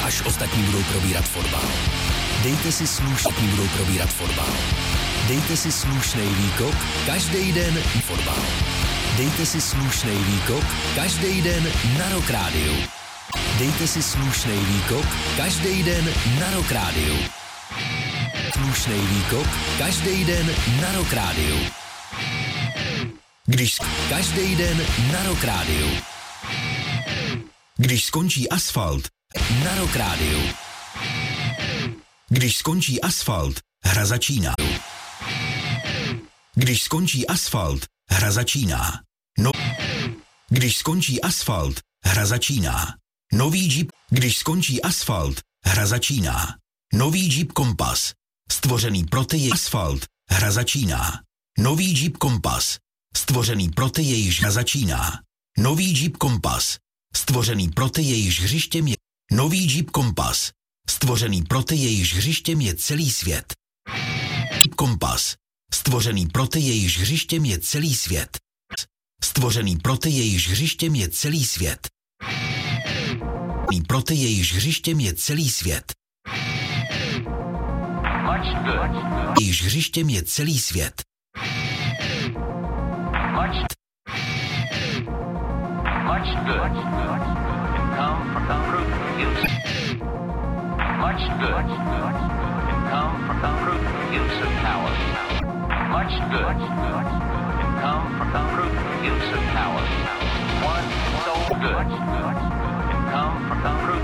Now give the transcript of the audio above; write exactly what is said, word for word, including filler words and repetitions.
až ostatní budou probírat fotbal. Dejte si slušný, budou probírat fotbal. Dejte si slušnej výkop, každý den fotbal. Dejte si slušnej výkop, každý den na Rock Rádiu. Dejte si slušnej výkop, každý den na Rock Rádiu. Slušnej výkop, každý den na Rock Rádiu. Když každý den na Rock Rádiu. Když skončí asfalt, na Rock Rádiu. Když skončí asfalt, hra začíná. Když skončí asfalt, hra začíná. No. Když skončí asfalt, hra začíná. Nový Jeep. Když skončí asfalt, hra začíná. Nový Jeep Kompas. Stvořený pro ty jej asfalt, hra začíná. Nový Jeep Kompas. Stvořený pro ty jejíž hra začíná. Nový Jeep Kompas. Stvořený pro ty jejíž hřištěm je. Nový Jeep Kompas. Stvořený pro ty jejíž hřištěm je celý svět. Jeep Kompas. Stvořený pro ty jejíž hřištěm je celý svět. Stvořený pro ty jejíž hřištěm je celý svět. Pro ty jejíž hřištěm je celý svět. Jejíž hřištěm je celý svět. Much good can come from fruit use. Much good can come from fruit use of power. Much good can come from fruit use of power. One so good can come from fruit